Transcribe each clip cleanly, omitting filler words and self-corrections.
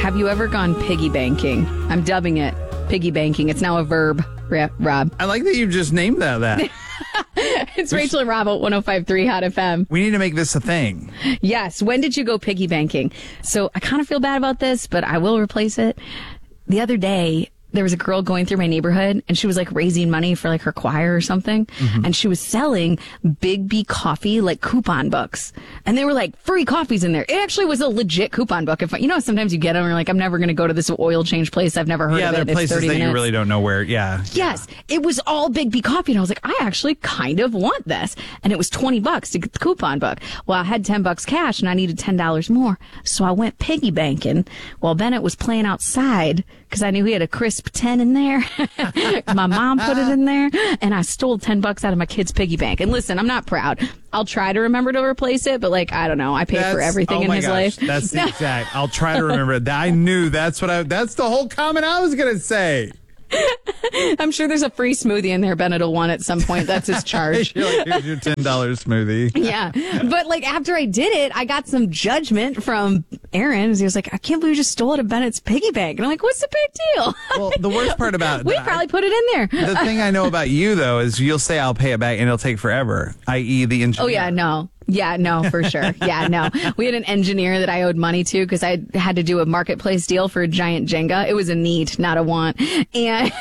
have you ever gone piggy banking? I'm dubbing it piggy banking. It's now a verb, Rob. I like that you just named that. It's Rachel and Rob at 105.3 Hot FM. We need to make this a thing. Yes. When did you go piggy banking? So I kind of feel bad about this, but I will replace it. The other day, there was a girl going through my neighborhood and she was like raising money for like her choir or something. Mm-hmm. And she was selling Big B coffee, like coupon books. And they were like free coffees in there. It actually was a legit coupon book. If sometimes you get them and you're like, I'm never going to go to this oil change place. I've never heard of it. Yeah, there are places that you really don't know where. Yeah. Yes. It was all Big B coffee. And I was like, I actually kind of want this. And it was $20 to get the coupon book. Well, I had $10 cash and I needed $10 more. So I went piggy banking while Bennett was playing outside because I knew he had a crisp 10 in there. My mom put it in there and I stole $10 out of my kid's piggy bank. And listen, I'm not proud. I'll try to remember to replace it, but like, I don't know. I paid for everything in his life. That's the exact. I'll try to remember it. I knew that's the whole comment I was going to say. I'm sure there's a free smoothie in there Bennett will want at some point. That's his charge. You're like, here's your $10 smoothie. Yeah. But like after I did it, I got some judgment from Aaron. He was like, I can't believe you just stole it of Bennett's piggy bank. And I'm like, what's the big deal? Well, the worst part about we probably put it in there. The thing I know about you, though, is you'll say I'll pay it back and it'll take forever, i.e. the engineer. Oh, yeah, no. Yeah, no, for sure. Yeah, no. We had an engineer that I owed money to because I had to do a marketplace deal for a giant Jenga. It was a need, not a want. And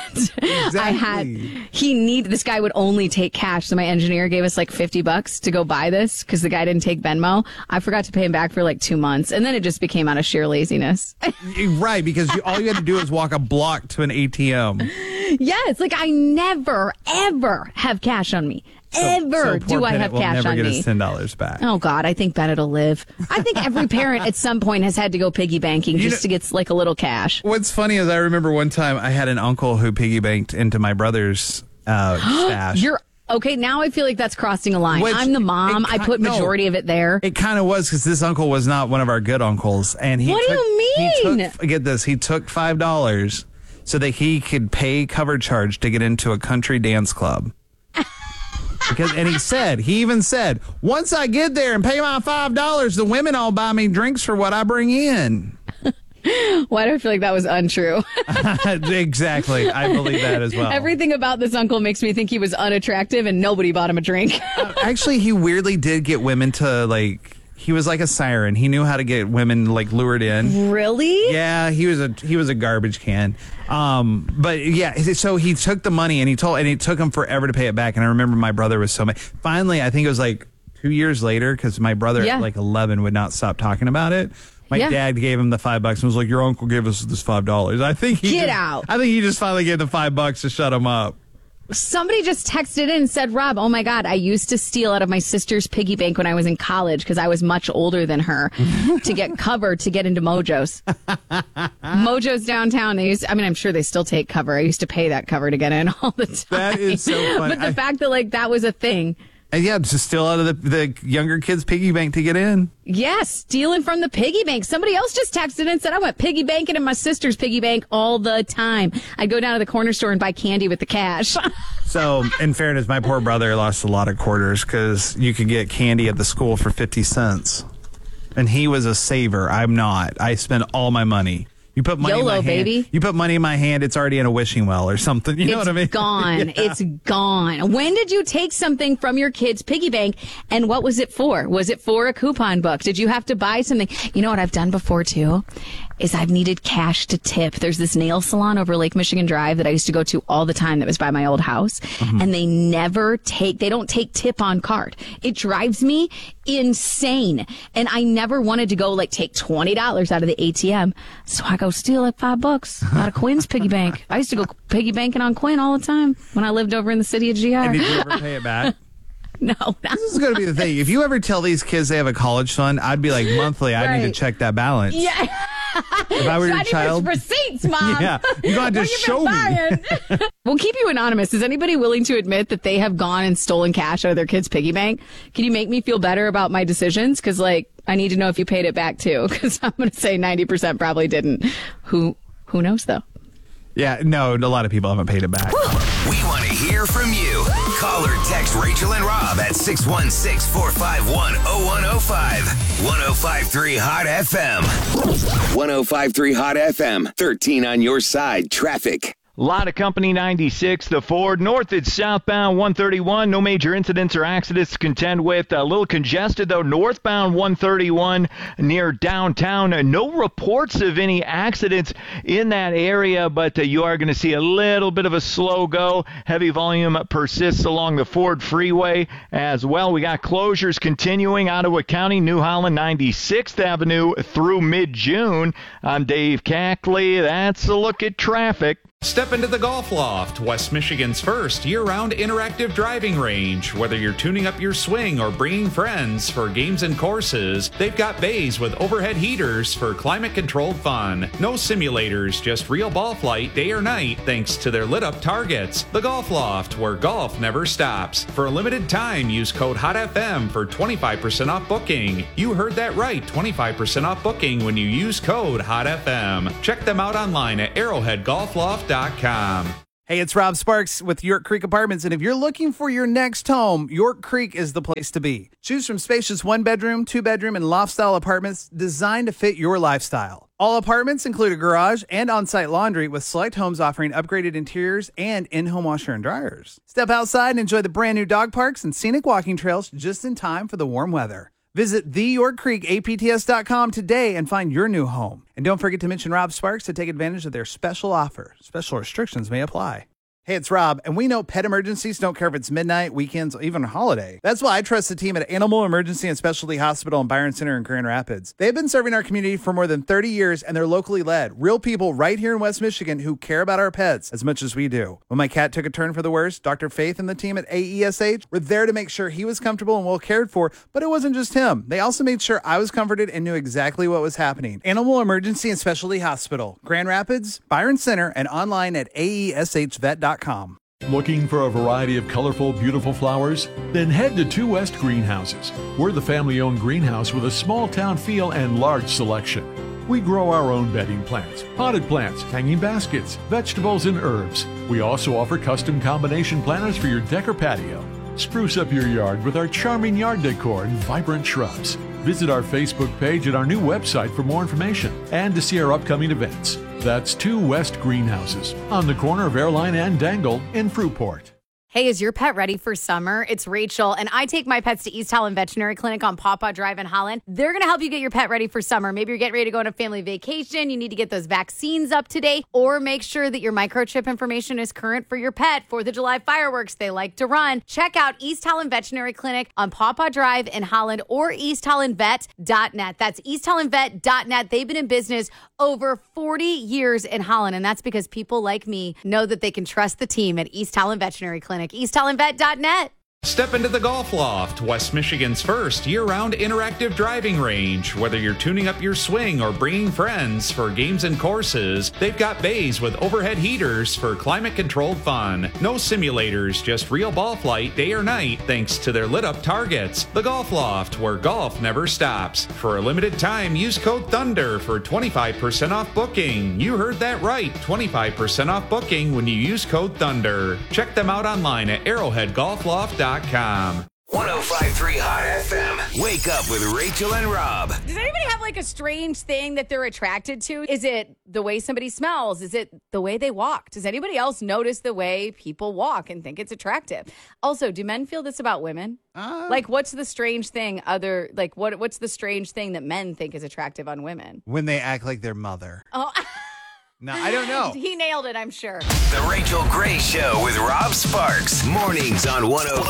exactly. This guy would only take cash. So my engineer gave us like $50 to go buy this because the guy didn't take Venmo. I forgot to pay him back for like 2 months. And then it just became out of sheer laziness. Right, because all you had to do is walk a block to an ATM. Yeah, it's like I never, ever have cash on me. Ever do I have cash on me. Will never get his $10 back. Oh, God, I think Bennett will live. I think every parent at some point has had to go piggy banking just to get like a little cash. What's funny is I remember one time I had an uncle who piggy banked into my brother's stash. Okay, now I feel like that's crossing a line. I'm the mom. I put majority of it there. It kind of was because this uncle was not one of our good uncles. And what do you mean? Get this. He took $5 so that he could pay cover charge to get into a country dance club. He even said, once I get there and pay my $5, the women all buy me drinks for what I bring in. Why do I feel like that was untrue? Exactly. I believe that as well. Everything about this uncle makes me think he was unattractive and nobody bought him a drink. Actually, he weirdly did get women to like... He was like a siren. He knew how to get women like lured in. Really? Yeah, he was a garbage can. But yeah, so he took the money and it took him forever to pay it back. And I remember my brother was so mad. Finally, I think it was like 2 years later because my brother at like 11 would not stop talking about it. My dad gave him the $5 and was like, "Your uncle gave us this $5." I think he just finally gave the $5 to shut him up. Somebody just texted in and said, Rob, oh my God, I used to steal out of my sister's piggy bank when I was in college because I was much older than her to get cover to get into Mojo's. Mojo's downtown. I'm sure they still take cover. I used to pay that cover to get in all the time. That is so funny. But the fact that like that was a thing. And yeah, just steal out of the younger kids' piggy bank to get in. Yeah, stealing from the piggy bank. Somebody else just texted and said, I went piggy banking in my sister's piggy bank all the time. I'd go down to the corner store and buy candy with the cash. So, in fairness, my poor brother lost a lot of quarters because you could get candy at the school for 50 cents. And he was a saver. I'm not. I spend all my money. You put money in my hand. Baby. You put money in my hand, it's already in a wishing well or something. You know what I mean? It's gone. Yeah. It's gone. When did you take something from your kid's piggy bank and what was it for? Was it for a coupon book? Did you have to buy something? You know what I've done before too? Is I've needed cash to tip. There's this nail salon over Lake Michigan Drive that I used to go to all the time that was by my old house. Mm-hmm. And they don't take tip on card. It drives me insane. And I never wanted to go like take $20 out of the ATM. So I go steal like $5 out of Quinn's piggy bank. I used to go piggy banking on Quinn all the time when I lived over in the city of GR. And did you ever pay it back? No. This is going to be the thing. If you ever tell these kids they have a college fund, I'd be like, monthly, I need to check that balance. Yeah. If I were your child. Receipts, Mom. Yeah. You're going to show me. We'll keep you anonymous. Is anybody willing to admit that they have gone and stolen cash out of their kid's piggy bank? Can you make me feel better about my decisions? Because, I need to know if you paid it back, too. Because I'm going to say 90% probably didn't. Who knows, though? Yeah, no, a lot of people haven't paid it back. We want to hear from you. Call or text Rachel and Rob at 616-451-0105. 105.3 Hot FM. 105.3 Hot FM. 13 on your side. Traffic. Lot of Company 96, the Ford, north and southbound 131. No major incidents or accidents to contend with. A little congested, though, northbound 131 near downtown. No reports of any accidents in that area, but you are going to see a little bit of a slow go. Heavy volume persists along the Ford Freeway as well. We got closures continuing. Ottawa County, New Holland 96th Avenue through mid-June. I'm Dave Cackley. That's a look at traffic. Step into the Golf Loft, West Michigan's first year-round interactive driving range. Whether you're tuning up your swing or bringing friends for games and courses, they've got bays with overhead heaters for climate-controlled fun. No simulators, just real ball flight day or night thanks to their lit-up targets. The Golf Loft, where golf never stops. For a limited time, use code HOTFM for 25% off booking. You heard that right, 25% off booking when you use code HOTFM. Check them out online at arrowheadgolfloft.com. Hey, it's Rob Sparks with York Creek Apartments, and if you're looking for your next home, York Creek is the place to be. Choose from spacious 1-bedroom, 2-bedroom, and loft-style apartments designed to fit your lifestyle. All apartments include a garage and on-site laundry, with select homes offering upgraded interiors and in-home washer and dryers. Step outside and enjoy the brand-new dog parks and scenic walking trails just in time for the warm weather. Visit theyorkcreekapts.com today and find your new home. And don't forget to mention Rob Sparks to take advantage of their special offer. Special restrictions may apply. Hey, it's Rob, and we know pet emergencies don't care if it's midnight, weekends, or even a holiday. That's why I trust the team at Animal Emergency and Specialty Hospital in Byron Center in Grand Rapids. They've been serving our community for more than 30 years, and they're locally led. Real people right here in West Michigan who care about our pets as much as we do. When my cat took a turn for the worse, Dr. Faith and the team at AESH were there to make sure he was comfortable and well cared for, but it wasn't just him. They also made sure I was comforted and knew exactly what was happening. Animal Emergency and Specialty Hospital, Grand Rapids, Byron Center, and online at aeshvet.com. Looking for a variety of colorful, beautiful flowers? Then head to Two West Greenhouses. We're the family-owned greenhouse with a small-town feel and large selection. We grow our own bedding plants, potted plants, hanging baskets, vegetables, and herbs. We also offer custom combination planters for your deck or patio. Spruce up your yard with our charming yard decor and vibrant shrubs. Visit our Facebook page and our new website for more information and to see our upcoming events. That's Two West Greenhouses on the corner of Airline and Dangle in Fruitport. Hey, is your pet ready for summer? It's Rachel, and I take my pets to East Holland Veterinary Clinic on Pawpaw Drive in Holland. They're going to help you get your pet ready for summer. Maybe you're getting ready to go on a family vacation. You need to get those vaccines up to date, or make sure that your microchip information is current for your pet. 4th of July fireworks, they like to run. Check out East Holland Veterinary Clinic on Pawpaw Drive in Holland or easthollandvet.net. That's easthollandvet.net. They've been in business over 40 years in Holland, and that's because people like me know that they can trust the team at East Holland Veterinary Clinic. easthollandvet.net. Step into the Golf Loft, West Michigan's first year-round interactive driving range. Whether you're tuning up your swing or bringing friends for games and courses, they've got bays with overhead heaters for climate-controlled fun. No simulators, just real ball flight day or night thanks to their lit-up targets. The Golf Loft, where golf never stops. For a limited time, use code THUNDER for 25% off booking. You heard that right, 25% off booking when you use code THUNDER. Check them out online at arrowheadgolfloft.com. 105.3 Hot FM. Wake up with Rachel and Rob. Does anybody have like a strange thing that they're attracted to? Is it the way somebody smells? Is it the way they walk? Does anybody else notice the way people walk and think it's attractive? Also, do men feel this about women? Like, what's the strange thing what's the strange thing that men think is attractive on women? When they act like their mother. Oh, no, I don't know. He nailed it, I'm sure. The Rachel Gray Show with Rob Sparks. Mornings on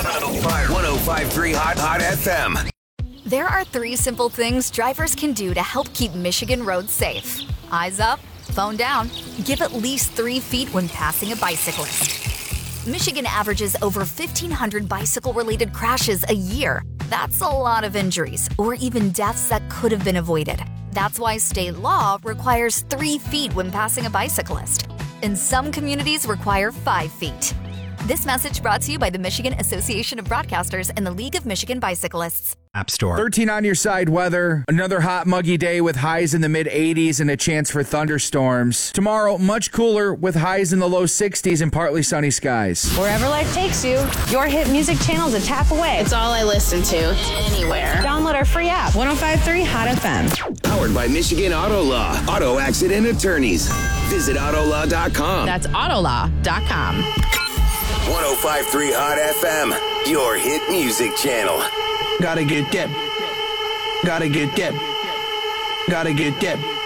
105.3 Hot FM. There are 3 simple things drivers can do to help keep Michigan roads safe. Eyes up, phone down, give at least 3 feet when passing a bicyclist. Michigan averages over 1,500 bicycle-related crashes a year. That's a lot of injuries, or even deaths that could have been avoided. That's why state law requires 3 feet when passing a bicyclist. And some communities require 5 feet. This message brought to you by the Michigan Association of Broadcasters and the League of Michigan Bicyclists. App Store. 13 on your side weather. Another hot, muggy day with highs in the mid-80s and a chance for thunderstorms. Tomorrow, much cooler with highs in the low 60s and partly sunny skies. Wherever life takes you, your hit music channel's a tap away. It's all I listen to, anywhere. Download our free app, 105.3 Hot FM. Powered by Michigan Auto Law. Auto accident attorneys. Visit Autolaw.com. That's Autolaw.com. 105.3 Hot FM. Your hit music channel. Gotta get that. Gotta get that. Gotta get that.